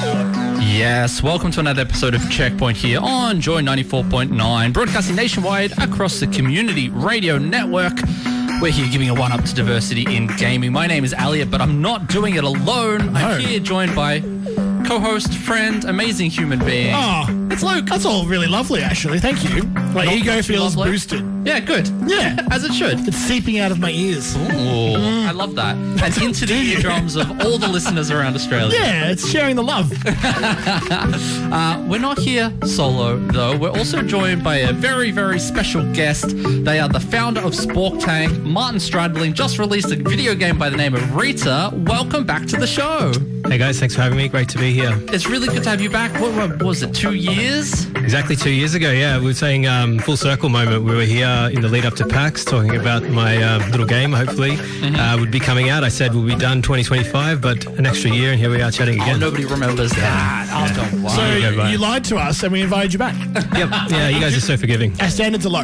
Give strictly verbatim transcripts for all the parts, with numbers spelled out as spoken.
Yes, welcome to another episode of Checkpoint here on Joy ninety-four point nine, broadcasting nationwide across the Community Radio Network. We're here giving a one-up to diversity in gaming. My name is Elliot, but I'm not doing it alone. No. I'm here joined by co-host, friend, amazing human being. Oh, it's Luke. That's all really lovely, actually. Thank you. My Not ego feels lovely. boosted. Yeah, good. Yeah. As it should. It's seeping out of my ears. Ooh, mm. I love that. And into the eardrums of all the listeners around Australia. Yeah, it's sharing the love. uh, we're not here solo, though. We're also joined by a very, very special guest. They are the founder of Spork Tank, Martin Stradling, just released a video game by the name of Rita. Welcome back to the show. Hey guys, thanks for having me. Great to be here. It's really good to have you back. What, what was it, two years? Exactly two years ago, yeah. We were saying um, full circle moment. We were here in the lead up to PAX talking about my uh, little game, hopefully, mm-hmm. uh, would be coming out. I said we'll be done twenty twenty-five, but an extra year, and here we are chatting again. Oh, nobody remembers that. Yeah. Oh, don't worry. So you, you lied to us, and we invited you back. Yep. Yeah, you guys are so forgiving. Our standards are low.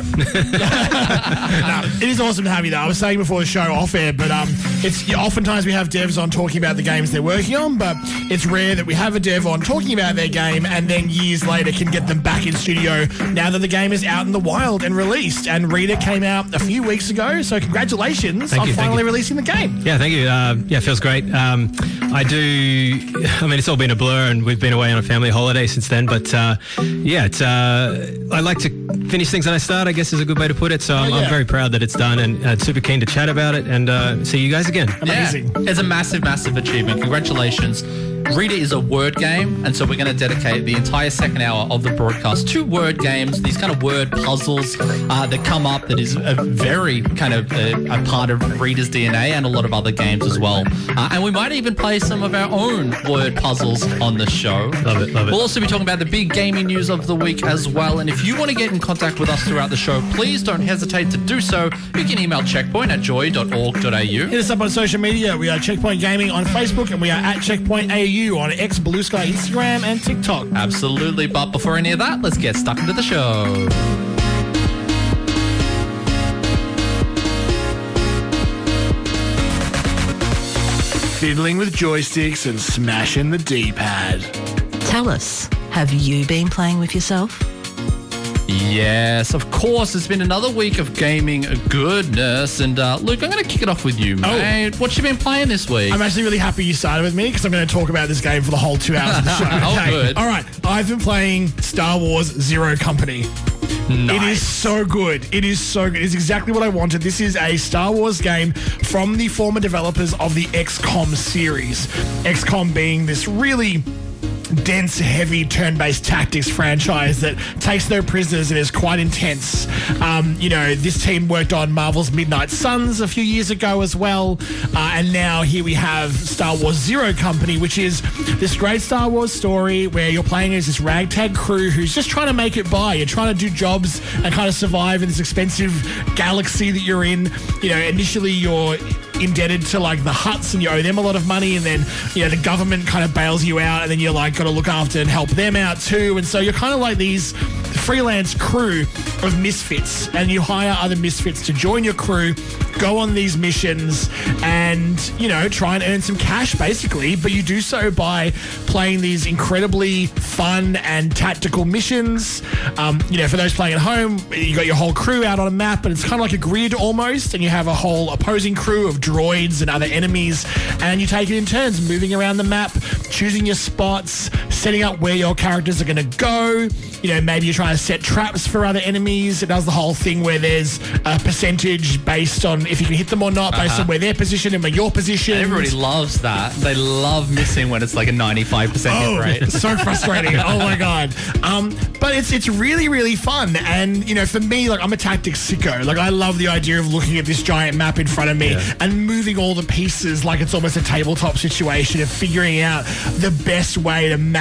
No, it is awesome to have you, though. I was saying before the show off air, but um, it's oftentimes we have devs on talking about the games they're working on, but it's rare that we have a dev on talking about their game and then years later can get them back in studio now that the game is out in the wild and released. And Rita came out a few weeks ago, so congratulations thank on you, finally releasing the game. Yeah, thank you. Uh, yeah, it feels great. Um, I do, I mean, it's all been a blur and we've been away on a family holiday since then, but uh, yeah, it's, uh, I like to finish things that I start, I guess is a good way to put it. So I'm, oh, yeah. I'm very proud that it's done and uh, super keen to chat about it and uh, see you guys again. Amazing. Yeah, it's a massive, massive achievement. Congratulations. Rita is a word game, and so we're going to dedicate the entire second hour of the broadcast to word games, these kind of word puzzles uh, that come up that is a very kind of a, a part of Rita's D N A and a lot of other games as well. Uh, and we might even play some of our own word puzzles on the show. Love it, love it. We'll also be talking about the big gaming news of the week as well. And if you want to get in contact with us throughout the show, please don't hesitate to do so. You can email checkpoint at joy dot org dot a u. Hit us up on social media. We are Checkpoint Gaming on Facebook and we are at Checkpoint A U on X, Blue Sky, Instagram and TikTok. Absolutely. But before any of that, let's get stuck into the show. Fiddling with joysticks and smashing the D-pad. Tell us, have you been playing with yourself? Yes, of course. It's been another week of gaming goodness. And uh, Luke, I'm going to kick it off with you, mate. Oh. What you been playing this week? I'm actually really happy you started with me because I'm going to talk about this game for the whole two hours of the show. Okay. Oh, good. All right. I've been playing Star Wars Zero Company. Nice. It is so good. It is so good. It's exactly what I wanted. This is a Star Wars game from the former developers of the X COM series. X COM being this really dense, heavy turn-based tactics franchise that takes their prisoners and is quite intense. Um, you know, this team worked on Marvel's Midnight Suns a few years ago as well. Uh, and now here we have Star Wars Zero Company, which is this great Star Wars story where you're playing as this ragtag crew who's just trying to make it by. You're trying to do jobs and kind of survive in this expensive galaxy that you're in. You know, initially you're indebted to like the Hutts and you owe them a lot of money, and then you know the government kind of bails you out, and then you're like got to look after and help them out too. And so you're kind of like these freelance crew of misfits, and you hire other misfits to join your crew, go on these missions, and you know try and earn some cash basically. But you do so by playing these incredibly fun and tactical missions. Um, you know, for those playing at home, you got your whole crew out on a map, and it's kind of like a grid almost, and you have a whole opposing crew of droids and other enemies, and you take it in turns, moving around the map, choosing your spots, setting up where your characters are going to go. You know, maybe you're trying to set traps for other enemies. It does the whole thing where there's a percentage based on if you can hit them or not, based uh-huh. on where they're positioned and where your position. Everybody loves that. They love missing when it's like a ninety-five percent oh, hit rate. It's so frustrating. Oh my God. Um, but it's it's really, really fun. And, you know, for me, like I'm a tactics sicko. Like I love the idea of looking at this giant map in front of me yeah. and moving all the pieces like it's almost a tabletop situation of figuring out the best way to max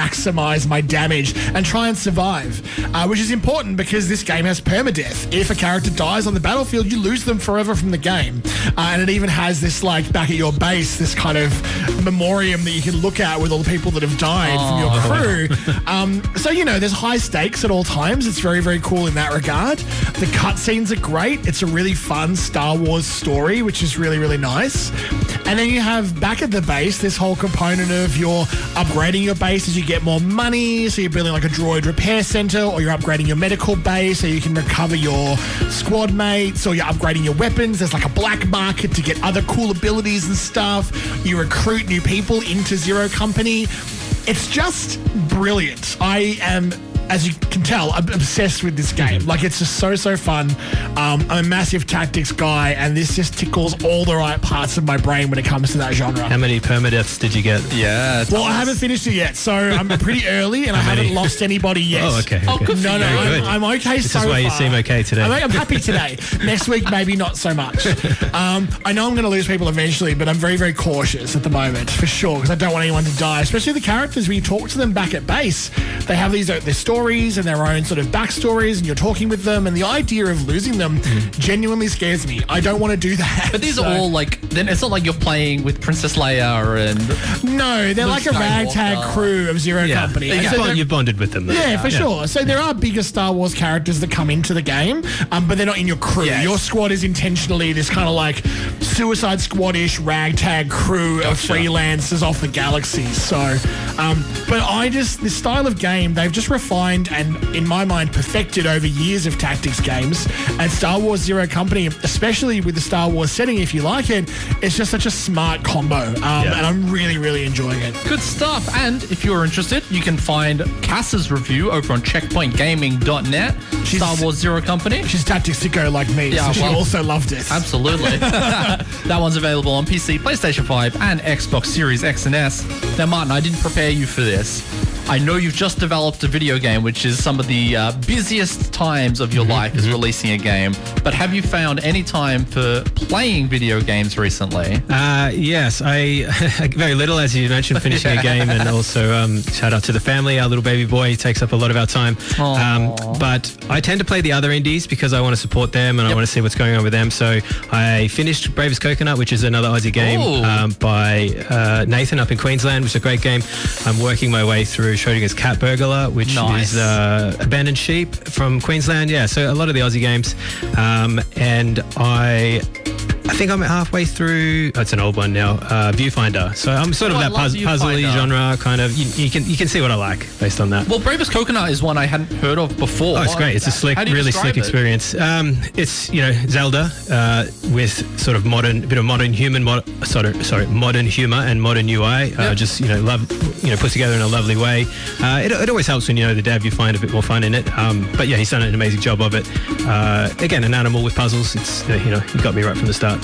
maximize my damage and try and survive, uh, which is important because this game has permadeath. If a character dies on the battlefield, you lose them forever from the game. Uh, and it even has this, like, back at your base, this kind of memoriam that you can look at with all the people that have died oh. from your crew. um, so, you know, there's high stakes at all times. It's very, very cool in that regard. The cutscenes are great. It's a really fun Star Wars story, which is really, really nice. And then you have back at the base this whole component of you're upgrading your base as you get more money. So you're building like a droid repair center, or you're upgrading your medical base so you can recover your squad mates, or you're upgrading your weapons. There's like a black market to get other cool abilities and stuff. You recruit new people into Zero Company. It's just brilliant. I am, as you can tell, I'm obsessed with this game. Like, it's just so, so fun. Um, I'm a massive tactics guy, and this just tickles all the right parts of my brain when it comes to that genre. How many permadeaths did you get? Yeah. Well, I haven't finished it yet, so I'm pretty early, and I haven't lost anybody yet. Oh, okay. Oh, okay. good for No, no, you. I'm, Good. I'm okay This so is why you far. seem okay today. I'm, I'm happy today. Next week, maybe not so much. Um, I know I'm going to lose people eventually, but I'm very, very cautious at the moment, for sure, because I don't want anyone to die, especially the characters. When you talk to them back at base, they have these their stories and their own sort of backstories, and you're talking with them, and the idea of losing them Mm. genuinely scares me. I don't want to do that. But these So- are all like, then it's not like you're playing with Princess Leia and No, they're Luke like a ragtag Skywalker. crew of Zero yeah. Company. You, And so bond, they're- you bonded with them. Though. Yeah, for sure. So there are bigger Star Wars characters that come into the game, um, but they're not in your crew. Yes. Your squad is intentionally this kind of like Suicide Squad-ish ragtag crew of Gotcha. freelancers off the galaxy. So, um, but I just, this style of game, they've just refined and, in my mind, perfected over years of tactics games. And Star Wars Zero Company, especially with the Star Wars setting, if you like it, it's just such a smart combo. Um, Yeah. And I'm really, really enjoying it. good stuff. And if you're interested, you can find Cass's review over on checkpoint gaming dot net. She's- Star Wars Zero Company. She's tactics sicko like me, Yeah, so she well- also loved it. Absolutely. That one's available on P C, PlayStation five, and Xbox Series X and S. Now, Martin, I didn't prepare you for this. I know you've just developed a video game, which is some of the uh, busiest times of your Mm-hmm, life is releasing a game. But have you found any time for playing video games recently? Uh, yes, I very little, as you mentioned, finishing Yeah. a game, and also um, shout out to the family. Our little baby boy takes up a lot of our time. Um, but I tend to play the other indies because I want to support them and I Yep. want to see what's going on with them. So I finished Bravest Coconut, which is another Aussie game Oh. um, by uh, Nathan up in Queensland, which is a great game. I'm working my way through Schrodinger's Cat Burglar, which Nice. is uh, Abandoned Sheep from Queensland. Yeah, so a lot of the Aussie games. Um, and I... I think I'm halfway through. Oh, it's an old one now. Uh, Viewfinder. So I'm sort Oh, of I that love puzz- puzzly Viewfinder. genre kind of. You, you can you can see what I like based on that. Well, Bravest Coconut is one I hadn't heard of before. Oh, it's great. It's a slick, How do you really describe slick it? experience. Um, it's, you know, Zelda uh, with sort of modern, a bit of modern human, mod, sorry, sorry, modern humor and modern U I. Uh, Yep. Just, you know, love, you know, put together in a lovely way. Uh, it, it always helps when you know the dev, you find a bit more fun in it. Um, but yeah, he's done an amazing job of it. Uh, again, an animal with puzzles. It's, uh, you know, you got me right from the start.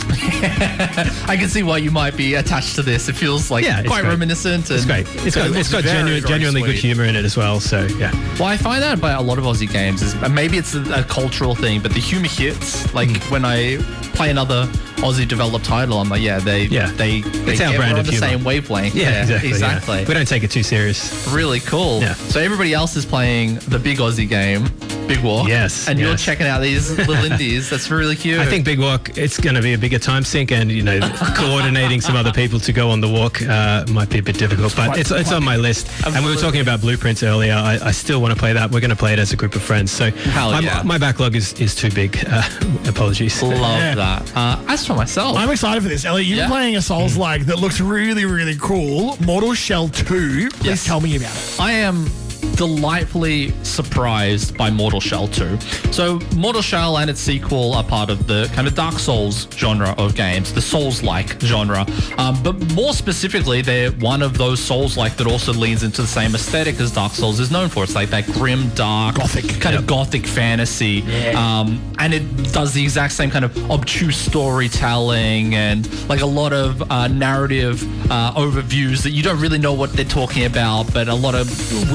I can see why you might be attached to this. It feels like Yeah, it's quite great. reminiscent. And It's great. It's got, it it's looks got very, genu- very genuinely good sweet. humor in it as well. So yeah. Well, I find that about a lot of Aussie games is and maybe it's a, a cultural thing, but the humor hits. Like Hmm. when I play another Aussie developed title, I'm like, yeah, they, Yeah. they, they It's our get, brand we're on of the humor. same wavelength. Yeah, exactly. yeah. exactly. We don't take it too serious. Really cool. Yeah. So everybody else is playing the big Aussie game, Big Walk. Yes, And you're yes. checking out these little indies. That's really cute. I think Big Walk, it's going to be a bigger time sink, and you know, coordinating some other people to go on the walk uh, might be a bit difficult. But quite- it's it's on my list. And we were Absolutely. talking about Blueprints earlier. I, I still want to play that. We're going to play it as a group of friends. So Hell my, yeah. my backlog is is too big. Uh, apologies. Love Yeah. that. Uh, as for myself, I'm excited for this. Ellie, you've Yeah. been playing a Souls-like that looks really, really cool. Mortal Shell two. Please Yes. tell me about it. I am delightfully surprised by Mortal Shell two. So Mortal Shell and its sequel are part of the kind of Dark Souls genre of games, the Souls-like genre. Um, but more specifically, they're one of those Souls-like that also leans into the same aesthetic as Dark Souls is known for. It's like that grim, dark, Gothic. kind of gothic fantasy. Um, and it does the exact same kind of obtuse storytelling and like a lot of uh, narrative uh, overviews that you don't really know what they're talking about, but a lot of weird terminology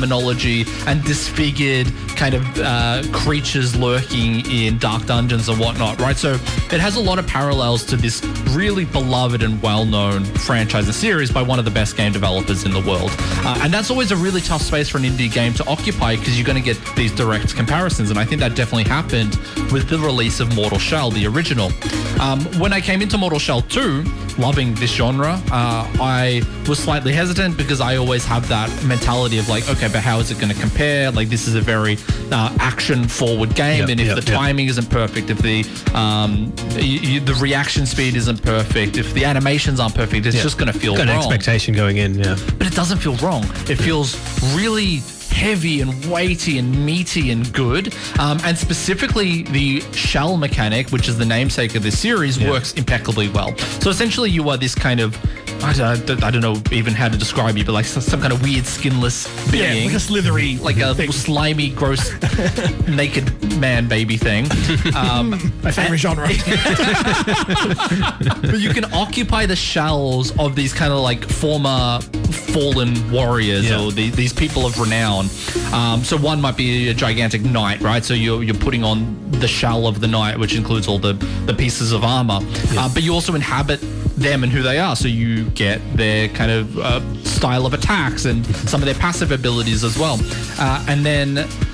demonology and disfigured kind of uh, creatures lurking in dark dungeons and whatnot, right? So it has a lot of parallels to this really beloved and well-known franchise and series by one of the best game developers in the world. Uh, and that's always a really tough space for an indie game to occupy because you're going to get these direct comparisons. And I think that definitely happened with the release of Mortal Shell, the original. Um, when I came into Mortal Shell two, loving this genre, uh, I was slightly hesitant because I always have that mentality of like, okay, but how is it going to compare? Like, this is a very uh, action-forward game, Yep, and if yep, the yep. timing isn't perfect, if the um, you, you, the reaction speed isn't perfect, if the animations aren't perfect, it's Yeah. just going to feel Got an wrong. expectation going in, yeah. But it doesn't feel wrong. It feels really heavy and weighty and meaty and good. Um, and specifically, the shell mechanic, which is the namesake of this series, Yeah. works impeccably well. So essentially, you are this kind of, I don't, I don't know even how to describe you, but like some, some kind of weird skinless Yeah, being. like a slithery like a thing. slimy, gross, naked man baby thing. Um, My favorite genre. but you can occupy the shells of these kind of like former fallen warriors Yeah. or the, these people of renown. Um, so one might be a gigantic knight, right? So you're, you're putting on the shell of the knight, which includes all the, the pieces of armor. Uh, but you also inhabit them and who they are. So you get their kind of uh, style of attacks and some of their passive abilities as well. Uh, and then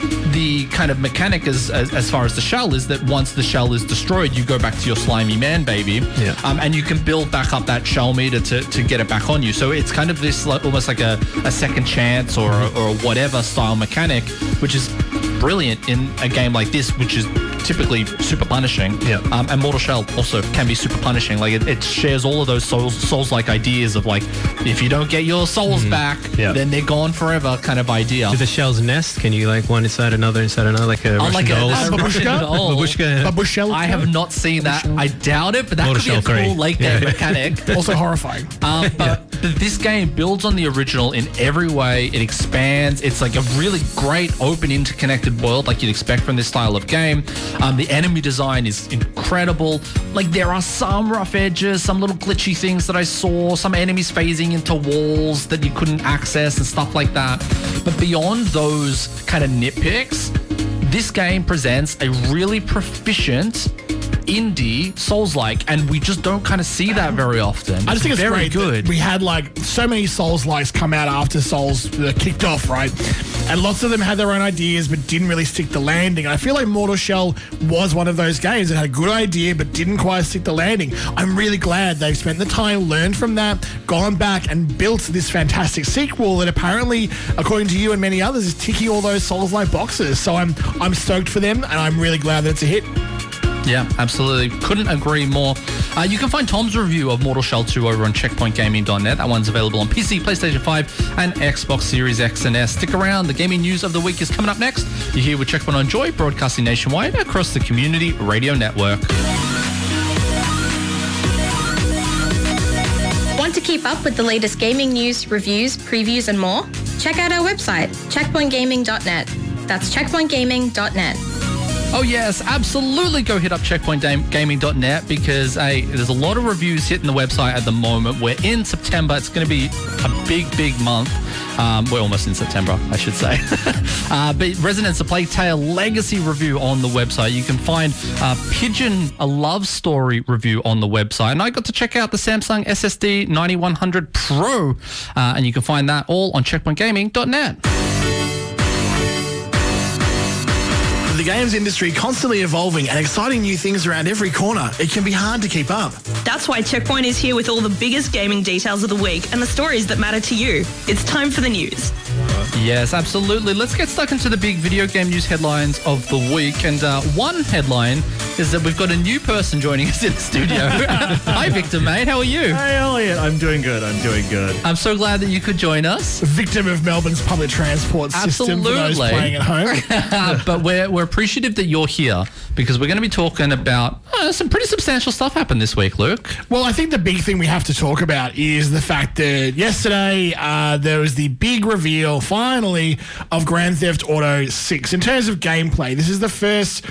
the kind of mechanic as, as as far as the shell is that once the shell is destroyed, you go back to your slimy man baby. Yeah. Um, and you can build back up that shell meter to, to get it back on you. So it's kind of this like, almost like a, a second chance or, or whatever style mechanic, which is brilliant in a game like this, which is typically super punishing. Yeah. Um, and Mortal Shell also can be super punishing. Like it, it shares all of those Souls, Souls-like ideas of like, if you don't get your souls back, Yeah. then they're gone forever kind of idea. Do the shells nest? Can you like one inside another, inside another, like a Oh, Russian like a, doll? a babushka? Russian doll. Babushka. Babushka. I have not seen that. I doubt it, but that Mortal could be a Shell cool three. late Yeah. game mechanic. Also horrifying. Um, but, but this game builds on the original in every way. It expands. It's like a really great open interconnected world like you'd expect from this style of game. Um, the enemy design is incredible. Like there are some rough edges, some little glitchy things that I saw, some enemies phasing into walls that you couldn't access and stuff like that. But beyond those kind of nitpicks, this game presents a really proficient indie Souls-like, and we just don't kind of see that very often. I just think it's very great that good. we had like so many Souls-likes come out after Souls uh, kicked off, right? And lots of them had their own ideas but didn't really stick the landing. I feel like Mortal Shell was one of those games that had a good idea but didn't quite stick the landing. I'm really glad they've spent the time, learned from that, gone back and built this fantastic sequel that apparently, according to you and many others, is ticking all those Souls-like boxes. So I'm I'm stoked for them, and I'm really glad that it's a hit. Yeah, absolutely. Couldn't agree more. Uh, you can find Tom's review of Mortal Shell two over on checkpoint gaming dot net. That one's available on P C, PlayStation five, and Xbox Series X and S. Stick around. The gaming news of the week is coming up next. You're here with Checkpoint on Joy, broadcasting nationwide across the Community Radio Network. Want to keep up with the latest gaming news, reviews, previews, and more? Check out our website, checkpoint gaming dot net. That's checkpoint gaming dot net. Oh yes, absolutely go hit up checkpoint gaming dot net because hey, there's a lot of reviews hitting the website at the moment. We're in September. It's going to be a big, big month. Um, we're almost in September, I should say. uh, but Resonance of Plague Tale Legacy review on the website. You can find uh, Pigeon, a love story review on the website. And I got to check out the Samsung S S D ninety-one hundred Pro. Uh, and you can find that all on checkpoint gaming dot net. The games industry constantly evolving and exciting new things around every corner. It can be hard to keep up. That's why Checkpoint is here with all the biggest gaming details of the week and the stories that matter to you. It's time for the news. Yes, absolutely. Let's get stuck into the big video game news headlines of the week. And uh, one headline is that we've got a new person joining us in the studio. Hi, Victor, mate. How are you? Hey, Elliot. I'm doing good. I'm doing good. I'm so glad that you could join us. Victim of Melbourne's public transport system for those Absolutely. playing at home. but we're, we're appreciative that you're here because we're going to be talking about uh, some pretty substantial stuff happened this week, Luke. Well, I think the big thing we have to talk about is the fact that yesterday uh, there was the big reveal, finally, of Grand Theft Auto six. In terms of gameplay, this is the first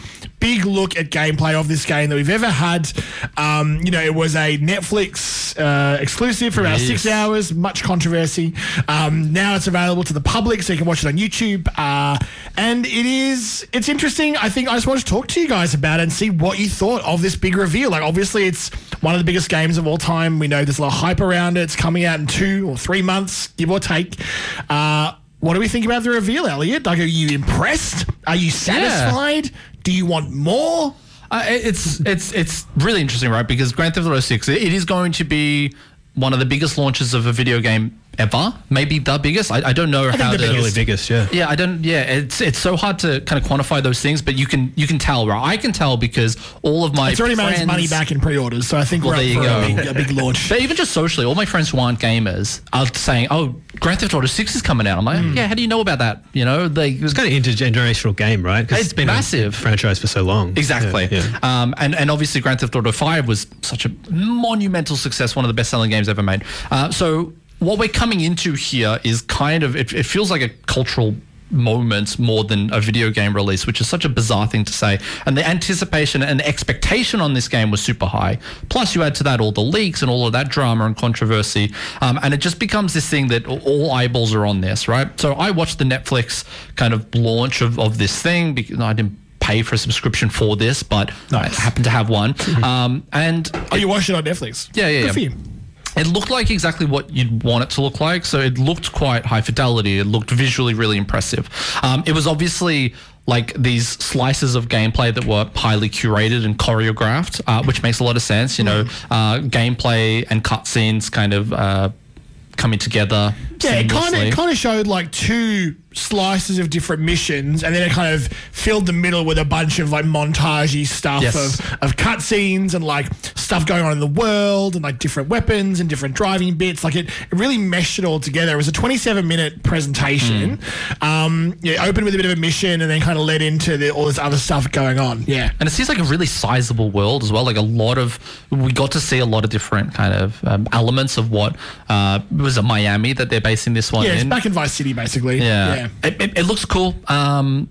big look at gameplay of this game that we've ever had. Um, you know, it was a Netflix uh, exclusive for about Yes. six hours, much controversy. Um, now it's available to the public, so you can watch it on YouTube. Uh, and it is, it's interesting. I think I just wanted to talk to you guys about it and see what you thought of this big reveal. Like, obviously, it's one of the biggest games of all time. We know there's a lot of hype around it. It's coming out in two or three months, give or take. Uh, what do we think about the reveal, Elliot? Like, are you impressed? Are you satisfied? Do you want more? Uh, it's it's it's really interesting, right? Because Grand Theft Auto six, it is going to be one of the biggest launches of a video game ever. Maybe the biggest. I, I don't know think how the to. Probably biggest, yeah. Yeah, I don't. Yeah, it's it's so hard to kind of quantify those things, but you can you can tell, right? I can tell because all of my It's already made friends, its money back in pre-orders, so I think Well, we're up there for you a go. big, a big launch. But even just socially, all my friends who aren't gamers are saying, "Oh, Grand Theft Auto six is coming out." I'm like, Hmm. "Yeah, how do you know about that?" You know, they It's kind of intergenerational game, right? 'Cause It's it's been massive. a franchise for so long. Exactly. Yeah, yeah. Um, and, and obviously Grand Theft Auto five was such a monumental success, one of the best-selling games ever made. Uh, so what we're coming into here is kind of, it, it feels like a cultural moment more than a video game release, which is such a bizarre thing to say. And the anticipation and the expectation on this game was super high. Plus, you add to that all the leaks and all of that drama and controversy. Um, and it just becomes this thing that all eyeballs are on this, right? So I watched the Netflix kind of launch of, of this thing because I didn't pay for a subscription for this, but Nice. I happen to have one. Um, and Oh, you watched it on Netflix? Yeah, yeah, Good yeah. for you. it looked like exactly what you'd want it to look like. So it looked quite high fidelity. It looked visually really impressive. Um, it was obviously like these slices of gameplay that were highly curated and choreographed, uh, which makes a lot of sense. You know, uh, gameplay and cutscenes kind of uh, coming together. Yeah, it kind of seamlessly. it kind of showed like two slices of different missions, and then it kind of filled the middle with a bunch of like montagey stuff Yes. of, of cutscenes and like stuff going on in the world and like different weapons and different driving bits. Like it, it really meshed it all together. It was a twenty-seven minute presentation. Um, yeah, it opened with a bit of a mission and then kind of led into the, all this other stuff going on. Yeah. And it seems like a really sizable world as well. Like a lot of, we got to see a lot of different kind of um, elements of what uh, was it Miami that they're basing this one Yeah, it's in. back in Vice City basically. Yeah, Yeah. It, it, it looks cool. Um,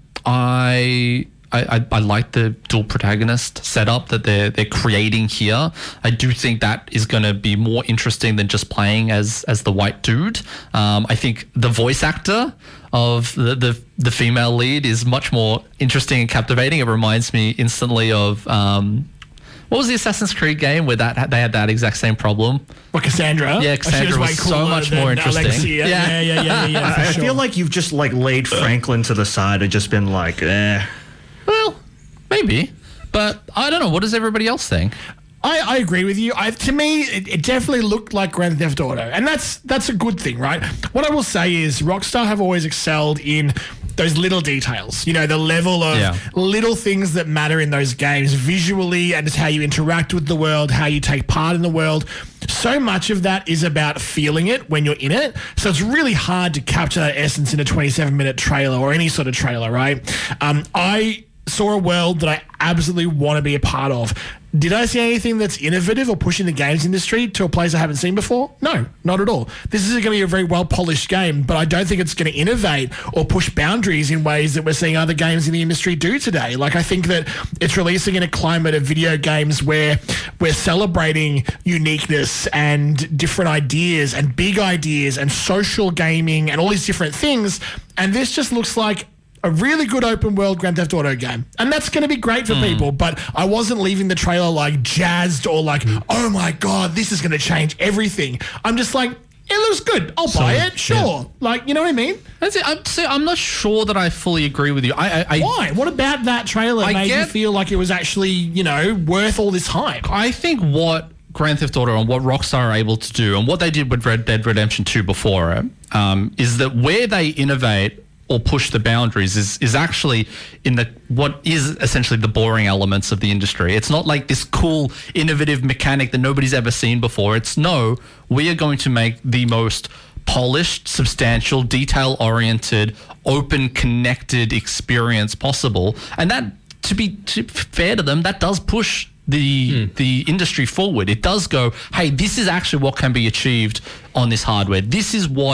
I. I, I, I like the dual protagonist setup that they're they're creating here. I do think that is going to be more interesting than just playing as as the white dude. Um, I think the voice actor of the, the the female lead is much more interesting and captivating. It reminds me instantly of um, what was the Assassin's Creed game where that they had that exact same problem? Well, Cassandra. Yeah, Oh, she Cassandra was way so cooler much than more interesting. Alexia. Yeah. Yeah, yeah, yeah, yeah. yeah, for I, I sure. feel like you've just like laid Franklin to the side and just been like, eh. Well, maybe, but I don't know. What does everybody else think? I, I agree with you. I, to me, it, it definitely looked like Grand Theft Auto, and that's that's a good thing, right? What I will say is Rockstar have always excelled in those little details. You know, the level of Yeah. little things that matter in those games visually, and just how you interact with the world, how you take part in the world. So much of that is about feeling it when you're in it. So it's really hard to capture that essence in a twenty-seven minute trailer or any sort of trailer, right? Um, I saw a world that I absolutely want to be a part of. Did I see anything that's innovative or pushing the games industry to a place I haven't seen before? No, not at all. This is going to be a very well-polished game, but I don't think it's going to innovate or push boundaries in ways that we're seeing other games in the industry do today. Like, I think that it's releasing in a climate of video games where we're celebrating uniqueness and different ideas and big ideas and social gaming and all these different things, and this just looks like a really good open world Grand Theft Auto game. And that's going to be great for people, but I wasn't leaving the trailer like jazzed or like, oh my God, this is going to change everything. I'm just like, it looks good. I'll buy it. Sure. Like, you know what I mean? That's it. I'm, see, I'm not sure that I fully agree with you. I, I, I Why? What about that trailer I made you get- feel like it was actually, you know, worth all this hype? I think what Grand Theft Auto and what Rockstar are able to do, and what they did with Red Dead Redemption two before it, um, is that where they innovate or push the boundaries is is actually in the what is essentially the boring elements of the industry. It's not like this cool, innovative mechanic that nobody's ever seen before. It's no, we are going to make the most polished, substantial, detail-oriented, open, connected experience possible. And that, to be to, fair to them, that does push the the industry forward. It does go, hey, this is actually what can be achieved on this hardware. This is what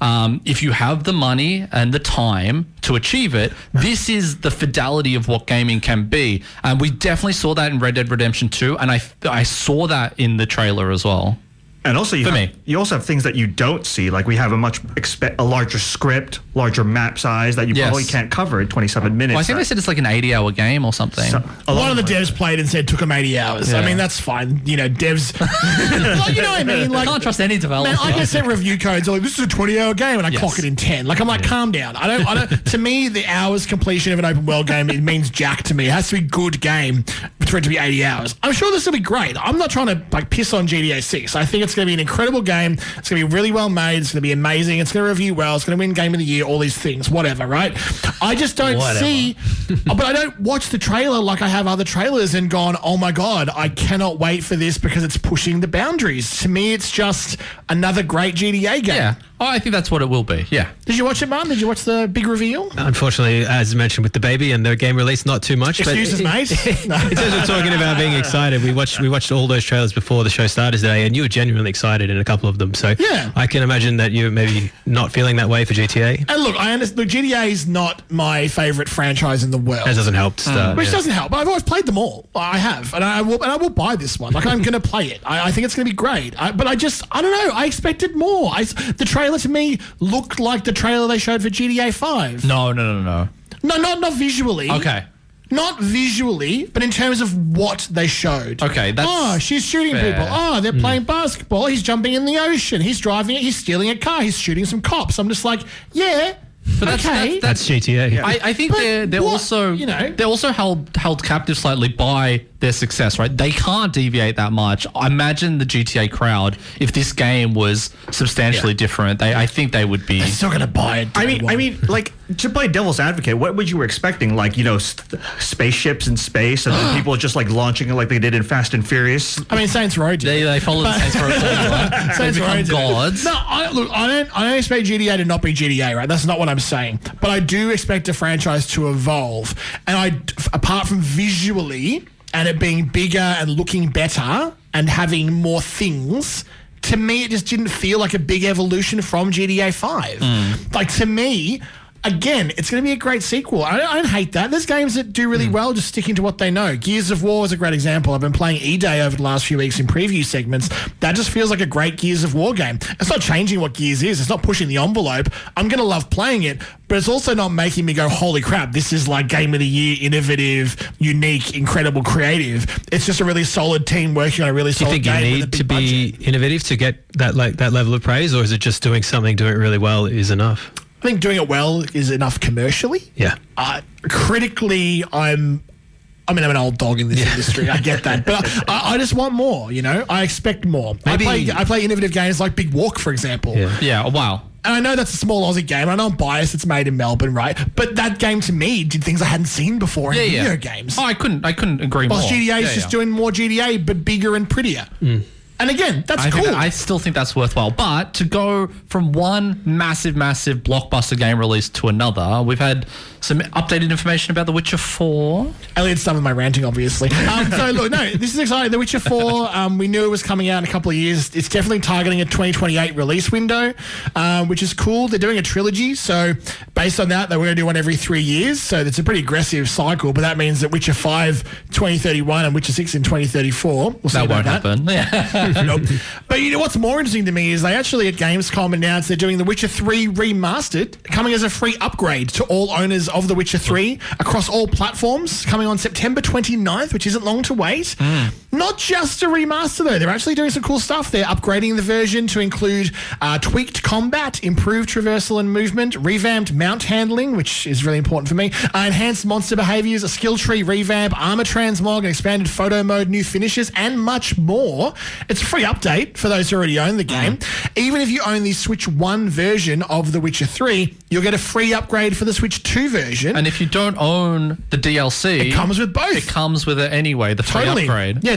um, if you have the money and the time to achieve it, this is the fidelity of what gaming can be. And we definitely saw that in Red Dead Redemption two, and I I saw that in the trailer as well. And also, you, For have, me. you also have things that you don't see. Like we have a much expe- a larger script, larger map size that you Yes. probably can't cover in twenty-seven minutes. Well, I think they said it's like an eighty-hour game or something. So- a lot One of the like devs played and said took them eighty hours. I Yeah. mean, that's fine. You know, devs. Like, you know what I mean? Like, Can't trust any developer. man, I get sent review codes like this is a twenty-hour game, and I Yes. clock it in ten. Like I'm like, calm down. I don't. I don't. To me, the hours completion of an open world game it means jack to me. It has to be good game for it to be eighty hours. I'm sure this will be great. I'm not trying to like piss on G T A six. I think it's going to be an incredible game. It's going to be really well made. It's going to be amazing. It's going to review well. It's going to win Game of the Year. All these things, whatever. Right? I just don't Whatever. see. But I don't watch the trailer like I have other trailers and gone, oh my god, I cannot wait for this because it's pushing the boundaries. To me, it's just another great G T A game. Yeah. Oh, I think that's what it will be. Yeah. Did you watch it, Martin? Did you watch the big reveal? Unfortunately, as mentioned with the baby and the game release, not too much. Excuses, but mate. No. In terms of talking about being excited, we watched we watched all those trailers before the show started today, and you were genuinely excited in a couple of them. So Yeah. I can imagine that you're maybe not feeling that way for G T A. And look, I understand. Look, G T A is not my favourite franchise in the world. That doesn't help to start. Which yeah. doesn't help. But I've always played them all. I have, and I will, and I will buy this one. Like I'm going to play it. I, I think it's going to be great. I, but I just, I don't know. I expected more. I, the trailer to me looked like the trailer they showed for G T A five. No, no, no, no. No, not not visually. Okay. Not visually, but in terms of what they showed. Okay, that's oh, she's shooting fair. people. Oh, they're playing basketball. He's jumping in the ocean. He's driving it. He's stealing a car. He's shooting some cops. I'm just like, yeah, But that's- okay. that's- That's G T A. I, I think But they're they're what- also you know- they're also held held captive slightly by their success, right? They can't deviate that much. I imagine the G T A crowd, if this game was substantially different, they I think they would be. They're still going to buy it. I day mean, one. I mean, like to play devil's advocate, what would you were expecting? Like, you know, st- spaceships in space, and then people just like launching it like they did in Fast and Furious. I mean, Saints Row did. They, they follow the Saints Row formula. They Saints Row become did it. gods. No, I, look, I don't. I don't expect G T A to not be G T A, right? That's not what I'm saying. But I do expect a franchise to evolve, and I, apart from visually and it being bigger and looking better and having more things. To me, it just didn't feel like a big evolution from G T A five. Like, to me, again, it's going to be a great sequel. I don't, I don't hate that. There's games that do really well just sticking to what they know. Gears of War is a great example. I've been playing E-Day over the last few weeks in preview segments. That just feels like a great Gears of War game. It's not changing what Gears is. It's not pushing the envelope. I'm going to love playing it, but it's also not making me go, holy crap, this is like Game of the Year, innovative, unique, incredible, creative. It's just a really solid team working on a really Do you solid think you game with a need big to be budget. innovative to get that like that level of praise, or is it just doing something, doing it really well is enough? I think doing it well is enough commercially. Yeah. Uh, critically, I'm. I mean, I'm an old dog in this industry. I get that, but I, I just want more. You know, I expect more. Maybe- I play. I play innovative games like Big Walk, for example. Yeah. Yeah. Wow. And I know that's a small Aussie game. I know I'm biased. It's made in Melbourne, right? But that game to me did things I hadn't seen before in Yeah. video Yeah. games. Oh, I couldn't. I couldn't agree While more. G T A is Yeah, just yeah. doing more G T A, but bigger and prettier. And again, that's I, cool. think that, I still think that's worthwhile. But to go from one massive, massive blockbuster game release to another, we've had some updated information about The Witcher four. Elliot's done with my ranting, obviously. Um, so, look, no, this is exciting. The Witcher four, um, we knew it was coming out in a couple of years. It's definitely targeting a twenty twenty-eight release window, um, which is cool. They're doing a trilogy. So, based on that, they were going to do one every three years. So, it's a pretty aggressive cycle, but that means that Witcher five, twenty thirty-one, and Witcher six in twenty thirty-four. We'll see That about won't that. happen. Yeah. Nope. But you know what's more interesting to me is they actually at Gamescom announced they're doing The Witcher three remastered, coming as a free upgrade to all owners of The Witcher three across all platforms, coming on September twenty-ninth, which isn't long to wait. Not just a remaster though, they're actually doing some cool stuff. They're upgrading the version to include uh, tweaked combat, improved traversal and movement, revamped mount handling, which is really important for me, uh, enhanced monster behaviors, a skill tree revamp, armor transmog, an expanded photo mode, new finishes, and much more. It's a free update for those who already own the game. Even if you own the Switch one version of The Witcher three, you'll get a free upgrade for the Switch two version. And if you don't own the D L C, It comes with both. It comes with it anyway. The free Totally. upgrade. Yeah,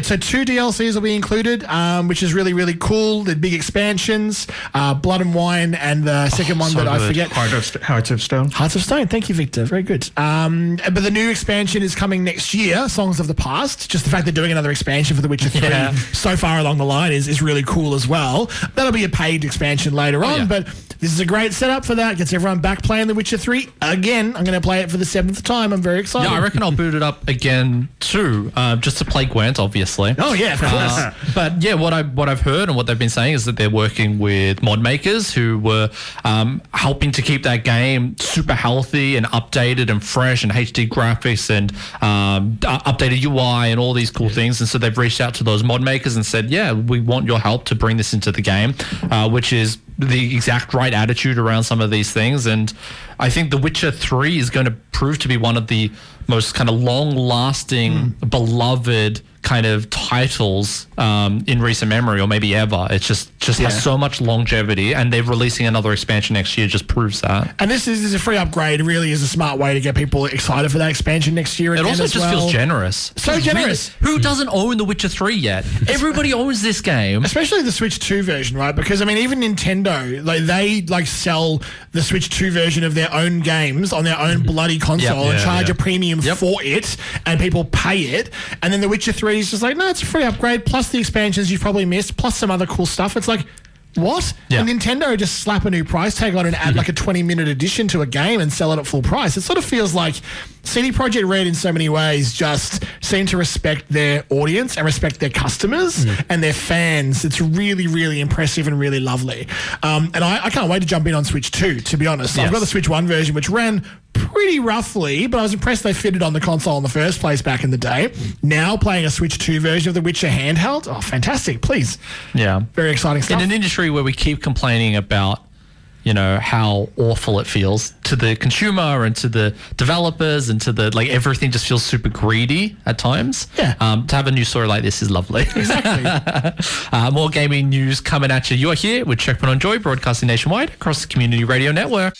so two D L Cs will be included, um, which is really, really cool. The big expansions, uh, Blood and Wine, and the second one so that I good. forget. Heart of, St- Hearts of Stone. Hearts of Stone. Thank you, Victor. Very good. Um, but the new expansion is coming next year, Songs of the Past. Just the fact they're doing another expansion for The Witcher three Yeah. so far along the line is, is really cool as well. That'll be a paid expansion later on, yeah. but this is a great setup for that. Gets everyone back playing The Witcher three again. I'm going to play it for the seventh time. I'm very excited. Yeah, I reckon I'll boot it up again too, uh, just to play Gwent, obviously. Oh, yeah, of course. Uh, but yeah, what I what I've heard and what they've been saying is that they're working with mod makers who were um, helping to keep that game super healthy and updated and fresh and H D graphics and um, uh, updated U I and all these cool things. And so they've reached out to those mod makers and said, yeah, we want your help to bring this into the game, uh, which is the exact right attitude around some of these things. And I think The Witcher three is going to prove to be one of the most kind of long-lasting, mm. beloved kind of titles um, in recent memory, or maybe ever. It's just just Yeah. has so much longevity, and they're releasing another expansion next year just proves that. And this is, this is a free upgrade. It really is a smart way to get people excited for that expansion next year. It again also as just well. feels generous. So It's generous. Really, who doesn't own The Witcher three yet? Everybody owns this game. Especially the Switch two version, right? Because I mean, even Nintendo, like they like sell the Switch two version of their own games on their own bloody console Yep. and Yeah, charge yeah. a premium Yep. for it, and people pay it. And then The Witcher three is just like, no, it's a free upgrade plus the expansions you've probably missed, plus some other cool stuff. It's like, what? Yeah. And Nintendo just slap a new price tag on and add like a twenty minute addition to a game and sell it at full price. It sort of feels like C D Projekt Red in so many ways just seem to respect their audience and respect their customers Mm. and their fans. It's really, really impressive and really lovely. Um, and I, I can't wait to jump in on Switch two, to be honest. I've Yes. got the Switch one version, which ran pretty roughly, but I was impressed they fitted on the console in the first place back in the day. Now playing a Switch two version of The Witcher handheld, oh, fantastic. Please. Yeah. Very exciting stuff. In an industry where we keep complaining about, you know, how awful it feels to the consumer and to the developers and to the, like, everything just feels super greedy at times. Yeah. Um, to have a new story like this is lovely. Exactly. uh, more gaming news coming at you. You are here with Checkpoint on Joy, broadcasting nationwide across the Community Radio Network.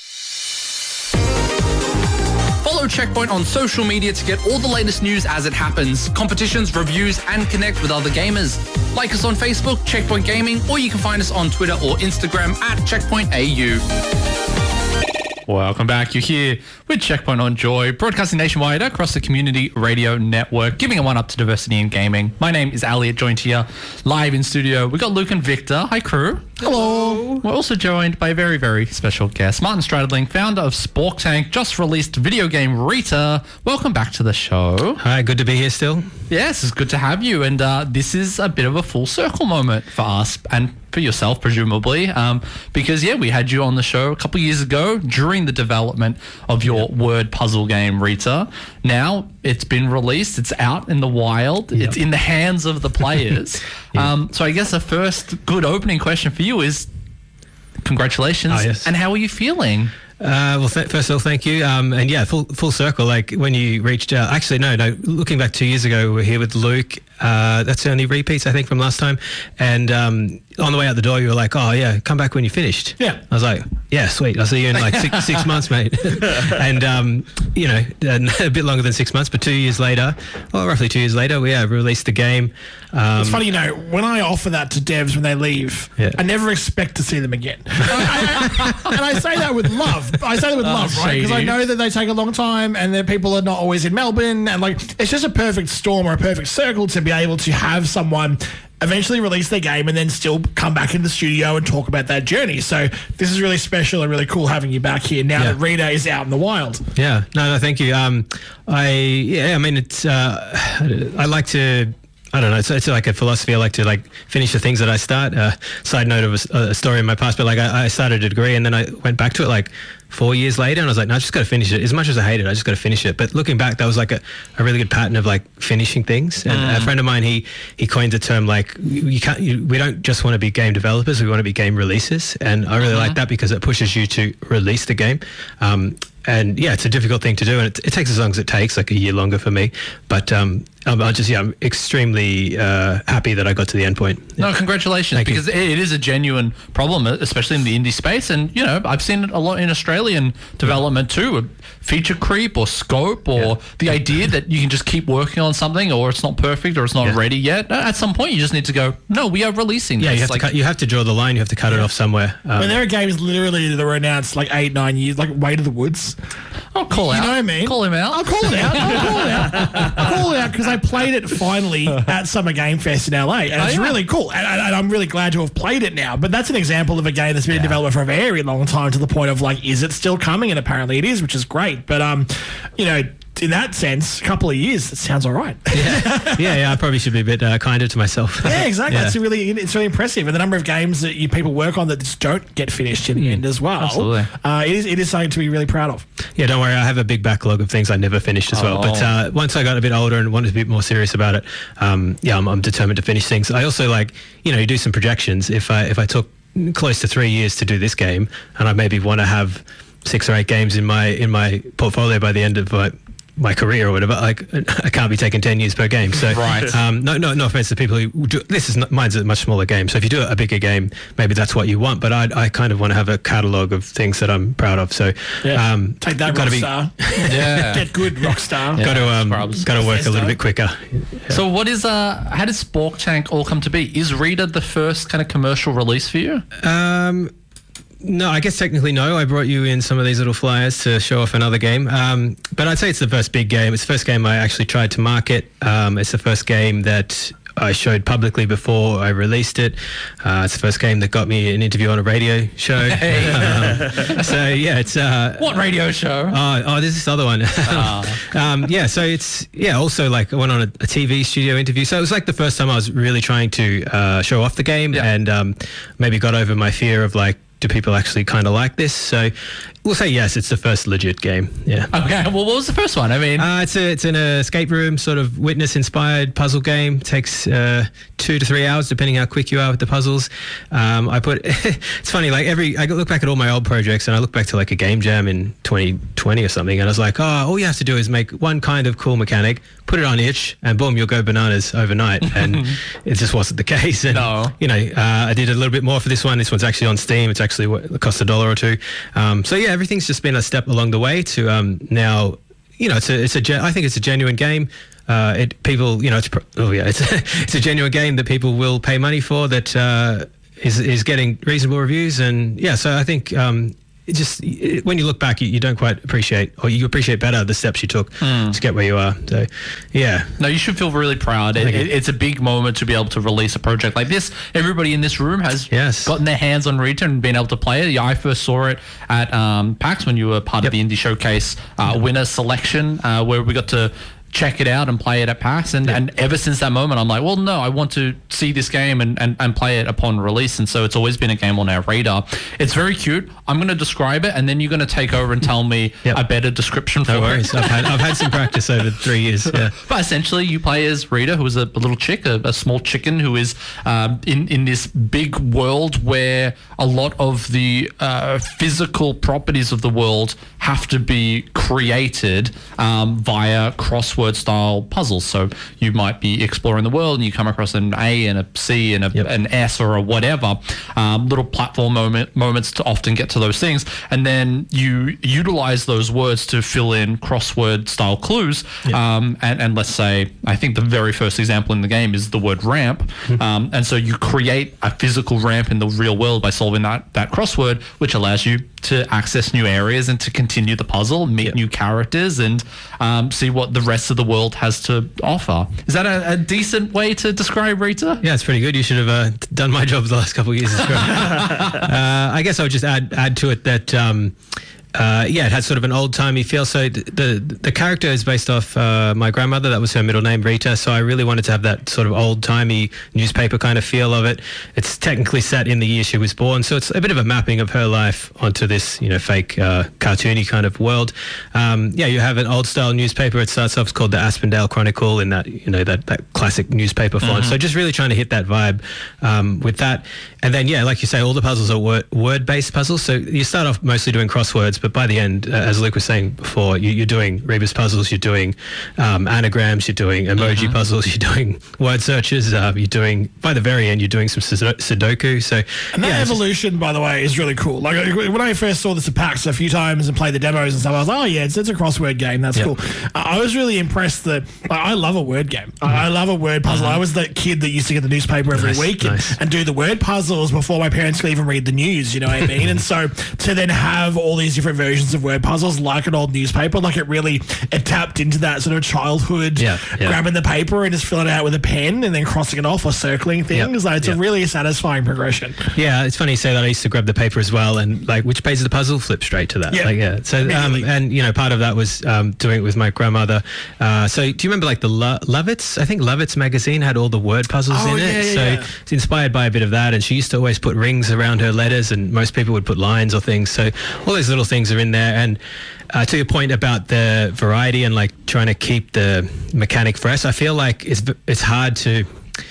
Follow Checkpoint on social media to get all the latest news as it happens, competitions, reviews, and connect with other gamers. Like us on Facebook, Checkpoint Gaming, or you can find us on Twitter or Instagram at Checkpoint A U. Welcome back. You're here with Checkpoint on Joy, broadcasting nationwide across the Community Radio Network, giving a one up to diversity in gaming. My name is Elliot, joined here live in studio. We've got Luke and Victor. Hi, crew. Hello. We're also joined by a very, very special guest, Martin Stradling, founder of Spork Tank, just released video game Rita. Welcome back to the show. Hi, good to be here still. Yes, it's good to have you. And uh, this is a bit of a full circle moment for us and for yourself, presumably, um, because, yeah, we had you on the show a couple of years ago during the development of your word puzzle game, Rita. Now it's been released. It's out in the wild. Yep. It's in the hands of the players. Yeah. um, so I guess the first good opening question for you is congratulations. Oh, yes. And how are you feeling? Uh, well, th- first of all, thank you. Um, and yeah, full full circle. Like when you reached out, actually, no, no. Looking back two years ago, we were here with Luke. Uh, that's the only repeats I think from last time. And um, on the way out the door, you were like, "Oh yeah, come back when you finished." Yeah. I was like, "Yeah, sweet. I'll see you in like six, six months, mate." And um, you know, a bit longer than six months, but two years later, well, roughly two years later, we yeah, released the game. Um, It's funny, you know, when I offer that to devs when they leave, Yeah. I never expect to see them again. I, I, and I say that with love. I say that with Oh, love, right? Because I shady. know that they take a long time and their people are not always in Melbourne. And like, it's just a perfect storm or a perfect circle to be able to have someone eventually release their game and then still come back in the studio and talk about that journey. So this is really special and really cool having you back here now Yeah. that Rita is out in the wild. Yeah, no, no, thank you. Um, I yeah, I mean, it's uh, I like to. I don't know. It's, it's like a philosophy. I like to like finish the things that I start. Uh, side note of a, a story in my past, but like I, I started a degree and then I went back to it like four years later, and I was like, no, I just got to finish it. As much as I hate it, I just got to finish it. But looking back, that was like a, a really good pattern of like finishing things. And Mm. a friend of mine, he he coined the term like you can't. You, we don't just want to be game developers. We want to be game releases. And I really Uh-huh. like that because it pushes you to release the game. Um, and yeah, it's a difficult thing to do, and it, it takes as long as it takes, like a year longer for me. But um, I'm, I'm just yeah, I'm extremely uh, happy that I got to the end point. No, congratulations, Thank you. because it, it is a genuine problem, especially in the indie space. And, you know, I've seen it a lot in Australian development too. Feature creep or scope or Yeah. the idea that you can just keep working on something or it's not perfect or it's not Yeah. ready yet. At some point, you just need to go, no, we are releasing Yeah, this. you have Like, to cut, you have to draw the line. You have to cut it off somewhere. Um, When there are games literally that were announced like eight, nine years, like Way to the Woods. I'll call You out. know what I mean? Call him out. I'll call it out. I'll call it out. I'll call it out because I played it finally at Summer Game Fest in L A, and Oh, it's yeah. really cool. And, and, and I'm really glad to have played it now. But that's an example of a game that's been in development for a very long time, to the point of like, is it still coming? And apparently it is, which is great. But um, you know, in that sense, a couple of years, it sounds all right. yeah, yeah, I probably should be a bit uh, kinder to myself. Yeah, exactly. Yeah. It's really it's really impressive, and the number of games that you people work on that just don't get finished in the end as well. Absolutely. Uh, it is it is something to be really proud of. Yeah, don't worry. I have a big backlog of things I never finished as well. But Oh. uh, once I got a bit older and wanted to be a bit more serious about it, um, yeah, I'm, I'm determined to finish things. I also like, you know, you do some projections. If I if I took close to three years to do this game, and I maybe want to have six or eight games in my in my portfolio by the end of my my career or whatever, like I can't be taking ten years per game. So Right. um, no, no, no offense to people who do, this is not, mine's a much smaller game. So if you do a bigger game, maybe that's what you want. But I, I kind of want to have a catalogue of things that I'm proud of. So um, Take that, gotta be- Rockstar. Yeah. Get good, Rockstar. Got to um, Scrubs. got to work a little Bethesda. bit quicker. So what is, uh, how did Spork Tank all come to be? Is Rita the first kind of commercial release for you? Um, no, I guess technically no. I brought you in some of these little flyers to show off another game. Um, but I'd say it's the first big game. It's the first game I actually tried to market. Um, it's the first game that I showed publicly before I released it. Uh, it's the first game that got me an interview on a radio show. Um, so yeah, it's uh, What radio show? Oh, oh, there's this other one. um, yeah, so it's, yeah, also like I went on a, a T V studio interview. So it was like the first time I was really trying to uh, show off the game Yeah. and um, maybe got over my fear of like, do people actually kind of like this? So we'll say yes, it's the first legit game. Yeah. Okay, well, what was the first one? I mean, Uh, it's a it's an escape room sort of witness inspired puzzle game. Takes uh, two to three hours depending how quick you are with the puzzles. Um, I put it's funny, like every I look back at all my old projects and I look back to like a game jam in twenty twenty or something, and I was like, oh, all you have to do is make one kind of cool mechanic, put it on itch, and boom, you'll go bananas overnight. And it just wasn't the case. And No. you know, uh, I did a little bit more for this one. This one's actually on Steam. It's actually what it cost a dollar or two. Um, so yeah, everything's just been a step along the way to um, now. You know, it's a, it's a, gen- I think it's a genuine game. Uh, it people, you know, it's, pro- oh yeah, it's, it's a genuine game that people will pay money for. That uh, is is getting reasonable reviews, and yeah, so I think um, it just it, when you look back, you, you don't quite appreciate, or you appreciate better the steps you took to get where you are. So, yeah, no, you should feel really proud. It, Thank you. it, it's a big moment to be able to release a project like this. Everybody in this room has Yes. gotten their hands on Rita and been able to play it. Yeah, I first saw it at um, PAX when you were part of the Indie Showcase uh, winner selection, uh, where we got to check it out and play it at PAX. And, and ever since that moment, I'm like, well, no, I want to see this game and, and, and play it upon release. And so it's always been a game on our radar. It's very cute. I'm going to describe it, and then you're going to take over and tell me Yep. a better description for no it. worries. I've had I've had some practice over three years. Yeah. But essentially, you play as Rita, who is a, a little chick, a, a small chicken, who is um, in in this big world where a lot of the uh, physical properties of the world have to be created um, via crossword-style puzzles. So you might be exploring the world, and you come across an A and a C and a, Yep. an S or a whatever, um, little platform moment moments to often get to those things, and then you utilize those words to fill in crossword-style clues. Um, and, and let's say, I think the very first example in the game is the word ramp, um, and so you create a physical ramp in the real world by solving that that crossword, which allows you to access new areas and to continue the puzzle, meet Yep. new characters, and um, see what the rest of the world has to offer. Is that a, a decent way to describe Rita? Yeah, it's pretty good. You should have uh, done my job the last couple of years. As well. uh, I guess I would just add add to it that um, uh, yeah, it has sort of an old timey feel. So the, the the character is based off uh, my grandmother. That was her middle name, Rita. So I really wanted to have that sort of old timey newspaper kind of feel of it. It's technically set in the year she was born, so it's a bit of a mapping of her life onto this, you know, fake uh, cartoony kind of world. Um, yeah, you have an old style newspaper. It starts off, it's called the Aspendale Chronicle, in that, you know, that that classic newspaper font. So just really trying to hit that vibe um, with that. And then yeah, like you say, all the puzzles are word word based puzzles. So you start off mostly doing crosswords, but by the end, uh, as Luke was saying before, you, you're doing rebus puzzles, you're doing um, anagrams, you're doing emoji Mm-hmm. puzzles, you're doing word searches, uh, you're doing, by the very end, you're doing some Sudo- Sudoku. So, And that yeah, it's just- evolution, by the way, is really cool. Like when I first saw this at PAX a few times and played the demos and stuff, I was like, oh yeah, it's, it's a crossword game. That's Yeah. cool. I I was really impressed that like, I love a word game. I I love a word puzzle. I was that kid that used to get the newspaper every Nice, week and, nice. and do the word puzzles before my parents could even read the news. You know what I mean? And so to then have all these different versions of word puzzles like an old newspaper, like it really it tapped into that sort of childhood, Yeah, yeah. grabbing the paper and just filling it out with a pen and then crossing it off or circling things. Like it's yeah. a really satisfying progression. Yeah, it's funny you say that. I used to grab the paper as well, and like which page of the puzzle, flip straight to that. Yeah. Like, yeah. So, um, Immediately. and you know, part of that was um, doing it with my grandmother. Uh, so, do you remember like the Lo- Lovitz? I think Lovitz magazine had all the word puzzles Oh, in it. yeah, yeah, so yeah. it's inspired by a bit of that. And she used to always put rings around her letters, and most people would put lines or things. So all those little things are in there. And uh, to your point about the variety and like trying to keep the mechanic fresh, I feel like it's it's hard to.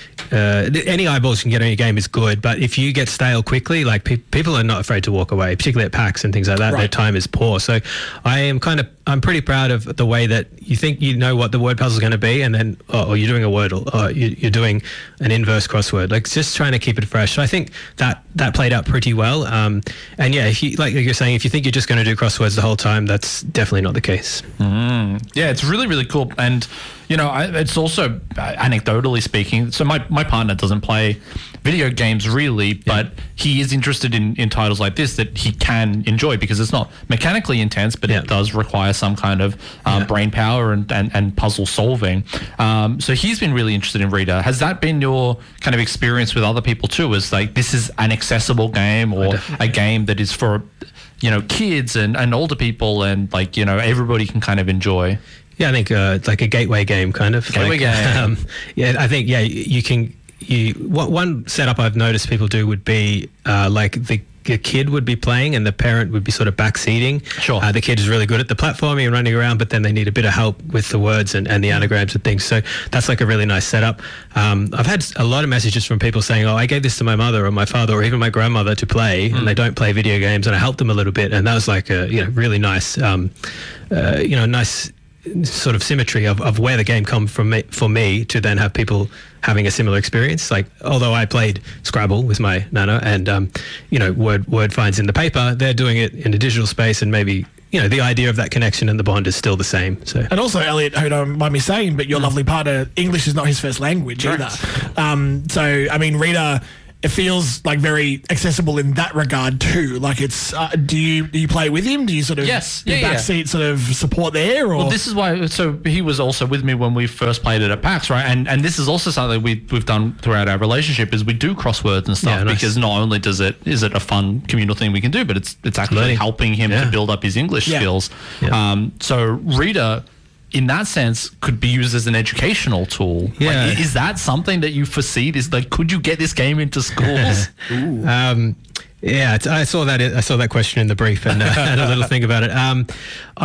Uh, any eyeballs you can get on your game is good, but if you get stale quickly, like pe- people are not afraid to walk away, particularly at PAX and things like that. Right. Their time is poor. So I am kind of, I'm pretty proud of the way that you think you know what the word puzzle is going to be, and then, oh, or you're doing a wordle, or you, you're doing an inverse crossword. Like just trying to keep it fresh. So I think that that played out pretty well. Um, and yeah, if you like you're saying, if you think you're just going to do crosswords the whole time, that's definitely not the case. Yeah, it's really, really cool. And, you know, I, it's also, uh, anecdotally speaking, so my, my partner doesn't play video games really, but he is interested in, in titles like this that he can enjoy because it's not mechanically intense, but Yeah. it does require some kind of um, Yeah. brain power and, and, and puzzle solving. Um, so he's been really interested in Rita. Has that been your kind of experience with other people too? Is like, this is an accessible game or a game that is for, you know, kids and, and older people and like, you know, everybody can kind of enjoy? Yeah, I think uh, it's like a gateway game, kind of. Gateway like, game. Um, yeah, I think yeah, you can. You what one setup I've noticed people do would be uh, like the, the kid would be playing and the parent would be sort of backseating. Sure. Uh, the kid is really good at the platforming and running around, but then they need a bit of help with the words and, and the anagrams and things. So that's like a really nice setup. Um, I've had a lot of messages from people saying, "Oh, I gave this to my mother or my father or even my grandmother to play, and they don't play video games, and I helped them a little bit." And that was like a you know really nice, um, uh, you know, nice. sort of symmetry of, of where the game come from me, for me to then have people having a similar experience. Like, although I played Scrabble with my nana and, um, you know, word word finds in the paper, they're doing it in a digital space and maybe, you know, the idea of that connection and the bond is still the same. So. And also, Elliot, who don't mind me saying, but your lovely partner, English is not his first language Correct. either. Um, so, I mean, Rita, it feels like very accessible in that regard too. Like it's, uh, do you do you play with him? Do you sort of Yes. do Yeah, yeah. backseat sort of support there? Or Well, this is why. So he was also with me when we first played it at PAX, right? And and this is also something we we've done throughout our relationship is we do crosswords and stuff Yeah, nice. because not only does it is it a fun communal thing we can do, but it's it's actually Learning. helping him Yeah. to build up his English Yeah. skills. Yeah. Um, so Rita, in that sense, could be used as an educational tool. Yeah. Like, is that something that you foresee? This like, could you get this game into schools? Um, yeah, it's- I saw that. I saw that question in the brief and, uh, and a little thing about it. Um,